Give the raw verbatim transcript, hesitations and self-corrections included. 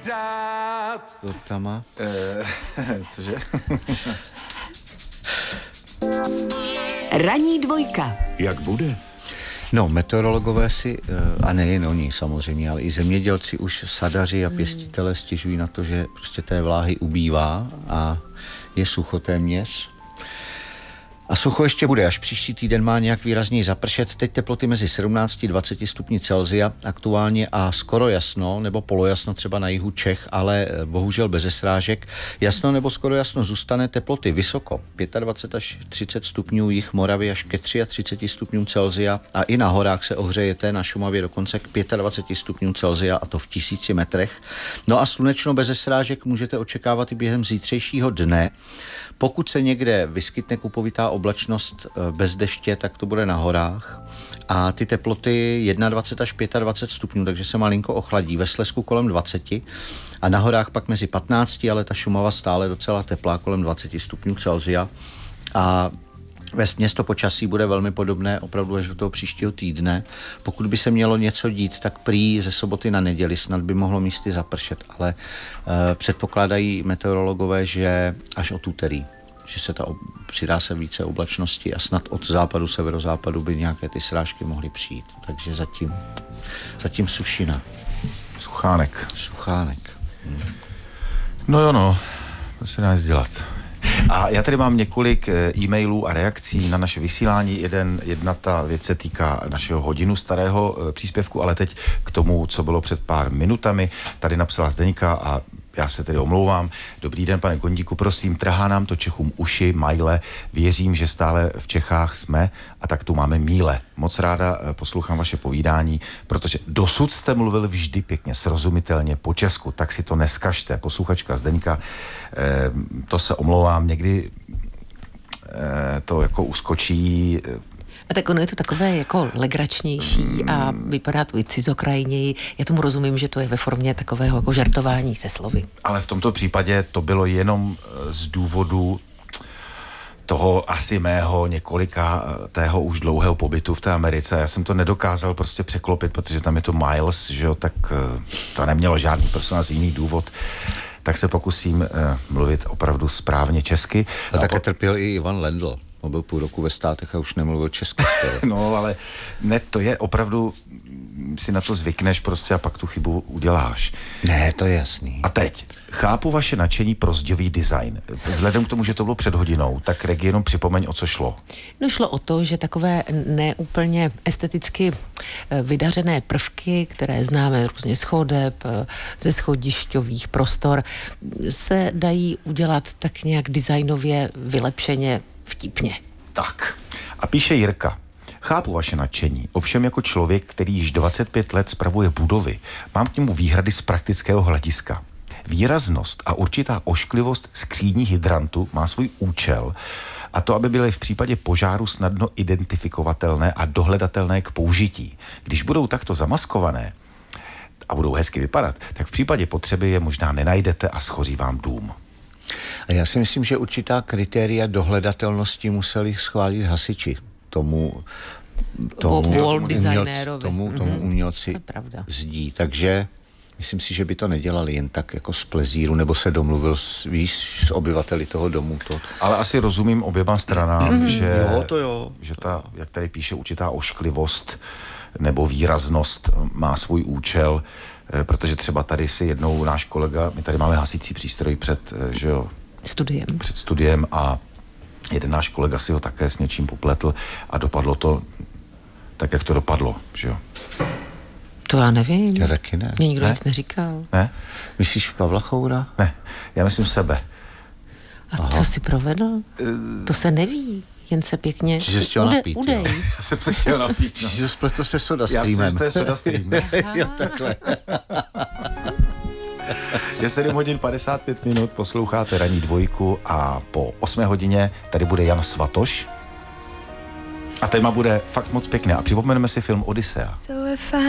řád. To tam má? E, cože? Ranní dvojka. Jak bude? No, meteorologové si, a nejen oni samozřejmě, ale i zemědělci už sadaři a pěstitele stěžují na to, že prostě té vláhy ubývá a je sucho téměř. A sucho ještě bude, až příští týden má nějak výrazněji zapršet. Teď teploty mezi sedmnáct a dvacet stupni Celsia aktuálně a skoro jasno, nebo polojasno třeba na jihu Čech, ale bohužel bez srážek. Jasno nebo skoro jasno zůstane, teploty vysoko, dvacet pět až třicet stupňů, jih Moravy až ke třiceti třemi stupňům Celsia a i na horách se ohřejete, na Šumavě dokonce k dvaceti pěti stupňům Celsia a to v tisíci metrech. No a slunečno bez srážek můžete očekávat i během zítřejšího dne. Pokud se někde vyskytne kupovitá oblačnost bez deště, tak to bude na horách. A ty teploty dvacet jedna až dvacet pět stupňů, takže se malinko ochladí. Ve Slezsku kolem dvacet a na horách pak mezi patnácti, ale ta Šumava stále docela teplá, kolem dvacet stupňů Celsia. A vesměs to počasí bude velmi podobné opravdu až do toho příštího týdne. Pokud by se mělo něco dít, tak prý ze soboty na neděli snad by mohlo místy zapršet, ale e, předpokládají meteorologové, že až od úterý, že se ta přidá se více oblačnosti a snad od západu, severozápadu by nějaké ty srážky mohly přijít. Takže zatím, zatím sušina. Suchánek. Suchánek. Hmm. No jo, no, to se dá nic dělat. A já tady mám několik e-mailů a reakcí na naše vysílání. Jeden, jedna ta věc se týká našeho hodinu starého příspěvku, ale teď k tomu, co bylo před pár minutami. Tady napsala Zdeňka a já se tedy omlouvám. Dobrý den, pane Kondíku, prosím, trhá nám to Čechům uši, majle. Věřím, že stále v Čechách jsme a tak tu máme míle. Moc ráda poslouchám vaše povídání, protože dosud jste mluvil vždy pěkně, srozumitelně po česku, tak si to neskažte. Posluchačka Zdeňka, eh, to se omlouvám, někdy eh, to jako uskočí. A tak ono je to takové jako legračnější a vypadá to i cizokrajněji. Já tomu rozumím, že to je ve formě takového jako žartování se slovy. Ale v tomto případě to bylo jenom z důvodu toho asi mého několika tého už dlouhého pobytu v té Americe. Já jsem to nedokázal prostě překlopit, protože tam je to miles, že jo, tak to nemělo žádný prostě nás jiný důvod. Tak se pokusím uh, mluvit opravdu správně česky. A také po... trpěl i Ivan Lendl. On byl půl roku ve státech a už nemluvil česky. No, ale ne, to je opravdu, si na to zvykneš prostě a pak tu chybu uděláš. Ne, to je jasný. A teď, chápu vaše nadšení pro zděvý design. Vzhledem k tomu, že to bylo před hodinou, tak Regi, jenom připomeň, o co šlo. No, šlo o to, že takové neúplně esteticky vydařené prvky, které známe různě z chodeb, ze schodišťových prostor, se dají udělat tak nějak designově vylepšeně, vtipně. Tak. A píše Jirka. Chápu vaše nadšení, ovšem jako člověk, který již dvacet pět let spravuje budovy, mám k němu výhrady z praktického hlediska. Výraznost a určitá ošklivost skříní hydrantu má svůj účel, a to, aby byly v případě požáru snadno identifikovatelné a dohledatelné k použití. Když budou takto zamaskované a budou hezky vypadat, tak v případě potřeby je možná nenajdete a schoří vám dům. A já si myslím, že určitá kritéria dohledatelnosti museli schválit hasiči tomu, tomu, umělci, tomu, tomu umělci zdí. Takže myslím si, že by to nedělali jen tak jako z plezíru, nebo se domluvil s, víš, s obyvateli toho domu. To. Ale asi rozumím oběma stranám, mm. že, jo, to jo. že ta, jak tady píše, určitá ošklivost nebo výraznost má svůj účel, protože třeba tady si jednou náš kolega, my tady máme hasicí přístroj před, že jo, studiem. před studiem a jeden náš kolega si ho také s něčím popletl a dopadlo to tak, jak to dopadlo, že jo. To já nevím. Já taky ne. Mě nikdo ne? nic neříkal. Ne? Myslíš Pavla Choura? Ne, já myslím sebe. A Aha. co jsi provedl? Uh, to se neví. Jen se pěkně ude, udej. Já jsem se chtěl napít. No. Jsi spletl se Soda Já Streamem. Já to je Soda Stream. Jo, takhle. Je sedm hodin padesát pět minut, posloucháte Ranní dvojku a po osmé hodině tady bude Jan Svatoš. A téma bude fakt moc pěkné. A připomeneme si film Odyssea.